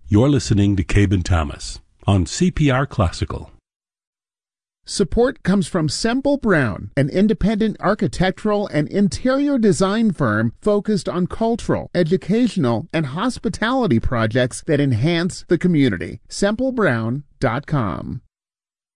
You're listening to Cabe and Thomas on CPR Classical. Support comes from Semple Brown, an independent architectural and interior design firm focused on cultural, educational, and hospitality projects that enhance the community. SempleBrown.com.